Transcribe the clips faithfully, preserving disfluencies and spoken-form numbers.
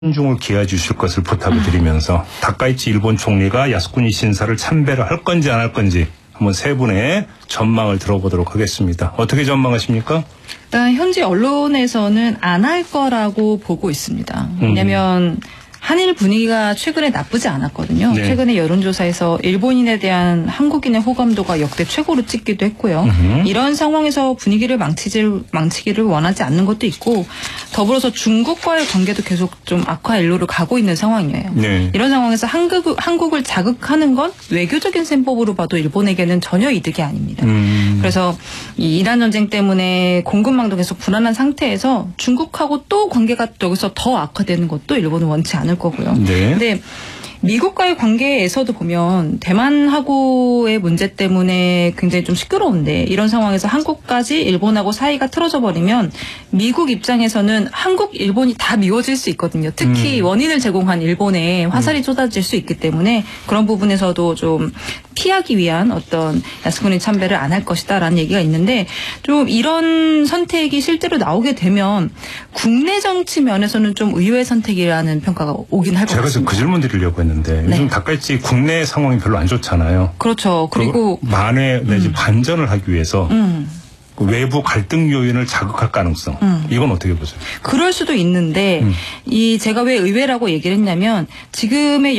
신중을 기해 주실 것을 부탁을 드리면서 다카이치 일본 총리가 야스쿠니 신사를 참배를 할 건지 안 할 건지 한번 세 분의 전망을 들어보도록 하겠습니다. 어떻게 전망하십니까? 일단 현지 언론에서는 안 할 거라고 보고 있습니다. 왜냐하면 음. 한일 분위기가 최근에 나쁘지 않았거든요. 네. 최근에 여론조사에서 일본인에 대한 한국인의 호감도가 역대 최고로 찍기도 했고요. 음흠. 이런 상황에서 분위기를 망치질, 망치기를 원하지 않는 것도 있고 더불어서 중국과의 관계도 계속 좀 악화 일로를 가고 있는 상황이에요. 네. 이런 상황에서 한국, 한국을 자극하는 건 외교적인 셈법으로 봐도 일본에게는 전혀 이득이 아닙니다. 음. 그래서 이 이란 전쟁 때문에 공급망도 계속 불안한 상태에서 중국하고 또 관계가 여기서 더 악화되는 것도 일본은 원치 않을 거고요. 네. 근데 미국과의 관계에서도 보면 대만하고의 문제 때문에 굉장히 좀 시끄러운데 이런 상황에서 한국까지 일본하고 사이가 틀어져 버리면 미국 입장에서는 한국, 일본이 다 미워질 수 있거든요. 특히 음. 원인을 제공한 일본에 화살이 음. 쏟아질 수 있기 때문에 그런 부분에서도 좀 피하기 위한 어떤 야스쿠니 참배를 안 할 것이다라는 얘기가 있는데 좀 이런 선택이 실제로 나오게 되면 국내 정치 면에서는 좀 의외의 선택이라는 평가가 오긴 할 것 같습니다. 제가 그 질문 드리려고 했는데 네. 요즘 다카이치 국내 상황이 별로 안 좋잖아요. 그렇죠. 그리고 만회 내지 음. 반전을 하기 위해서 음. 그 외부 갈등 요인을 자극할 가능성 음. 이건 어떻게 보세요? 그럴 수도 있는데 음. 이 제가 왜 의외라고 얘기를 했냐면 지금의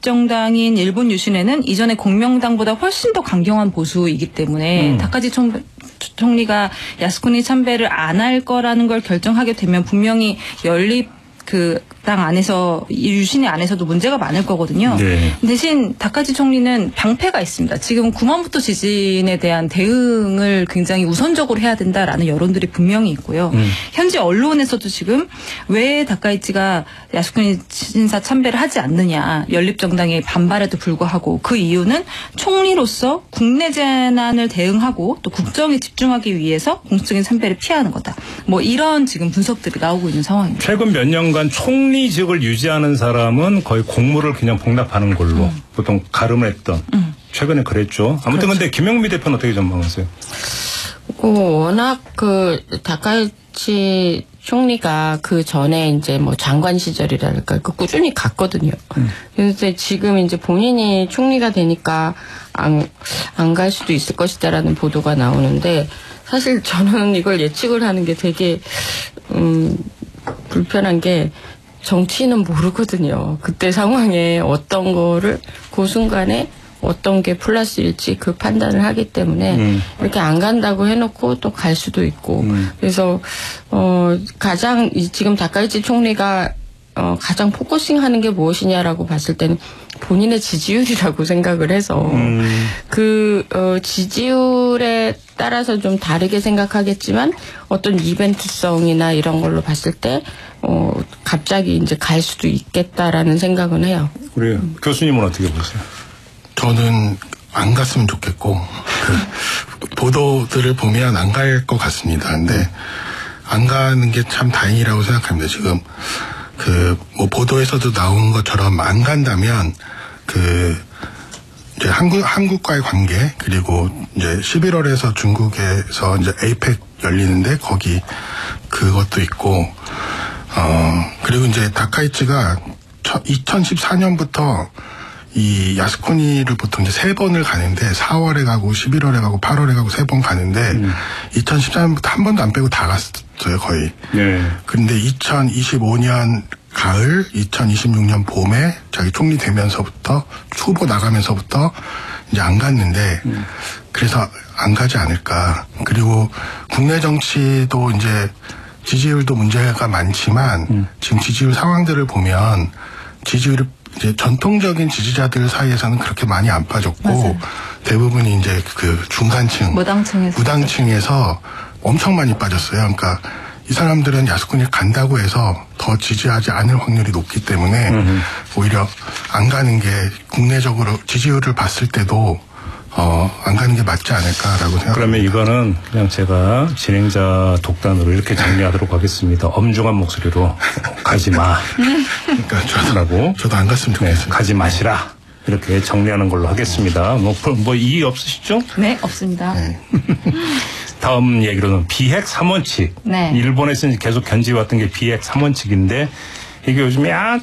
연립정당인 일본 유신회는 이전에 공명당보다 훨씬 더 강경한 보수이기 때문에 음. 다카이치 총, 총리가 야스쿠니 참배를 안 할 거라는 걸 결정하게 되면 분명히 연립 그 당 안에서 유신회 안에서도 문제가 많을 거거든요. 네. 대신 다카이치 총리는 방패가 있습니다. 지금 구만부토 지진에 대한 대응을 굉장히 우선적으로 해야 된다라는 여론들이 분명히 있고요. 음. 현지 언론에서도 지금 왜 다카이치가 야스쿠니 신사 참배를 하지 않느냐 연립정당의 반발에도 불구하고 그 이유는 총리로서 국내 재난을 대응하고 또 국정에 집중하기 위해서 공식적인 참배를 피하는 거다. 뭐 이런 지금 분석들이 나오고 있는 상황입니다. 최근 몇 년간 총리 총리직을 유지하는 사람은 거의 공무를 그냥 봉납하는 걸로 음. 보통 가름을 했던 음. 최근에 그랬죠. 아무튼 그렇죠. 근데 김영미 대표는 어떻게 전망하세요? 어, 워낙 그 다카이치 총리가 그 전에 이제 뭐 장관 시절이랄까 그 꾸준히 갔거든요. 음. 그래서 지금 이제 본인이 총리가 되니까 안, 안 갈 수도 있을 것이다라는 보도가 나오는데 사실 저는 이걸 예측을 하는 게 되게 음, 불편한 게 정치인은 모르거든요. 그때 상황에 어떤 거를 그 순간에 어떤 게 플러스일지 그 판단을 하기 때문에 음. 이렇게 안 간다고 해놓고 또 갈 수도 있고 음. 그래서 어 가장 지금 다카이치 총리가 어 가장 포커싱하는 게 무엇이냐라고 봤을 때는 본인의 지지율이라고 생각을 해서 음. 그 어, 지지율에 따라서 좀 다르게 생각하겠지만 어떤 이벤트성이나 이런 걸로 봤을 때 어, 갑자기 이제 갈 수도 있겠다라는 생각은 해요. 우리 음. 교수님은 어떻게 보세요? 저는 안 갔으면 좋겠고 그 보도들을 보면 안 갈 것 같습니다. 근데 음. 안 가는 게 참 다행이라고 생각합니다. 지금 그 뭐 보도에서도 나온 것처럼 안 간다면 그 이제 한국 한국과의 관계 그리고 이제 십일월에서 중국에서 이제 에이펙 열리는데 거기 그것도 있고 어 그리고 이제 다카이치가 이천십사 년부터 이 야스쿠니를 보통 이제 세 번을 가는데 사월에 가고 십일월에 가고 팔월에 가고 세 번 가는데 음. 이천십사 년부터 한 번도 안 빼고 다 갔어요 거의. 네. 그런데 이천이십오 년 가을, 이천이십육 년 봄에 자기 총리 되면서부터 후보 나가면서부터 이제 안 갔는데 음. 그래서 안 가지 않을까. 그리고 국내 정치도 이제 지지율도 문제가 많지만 음. 지금 지지율 상황들을 보면 지지율이 이제 전통적인 지지자들 사이에서는 그렇게 많이 안 빠졌고 맞아요. 대부분이 이제 그 중간층, 무당층에서, 무당층에서 엄청 많이 빠졌어요. 그러니까 이 사람들은 야스쿠니 간다고 해서 더 지지하지 않을 확률이 높기 때문에 음흠. 오히려 안 가는 게 국내적으로 지지율을 봤을 때도 어, 안 가는 게 맞지 않을까라고 생각합니다. 그러면 이거는 그냥 제가 진행자 독단으로 이렇게 정리하도록 하겠습니다. 엄중한 목소리로 가지 마. 그러니까 저도, 저도 안 갔으면 좋겠습니다. 네, 가지 마시라. 이렇게 정리하는 걸로 하겠습니다. 뭐, 뭐 이의 없으시죠? 네, 없습니다. 네. 다음 얘기로는 비핵 삼 원칙. 네. 일본에서 계속 견지해왔던 게 비핵 삼 원칙인데 이게 요즘 약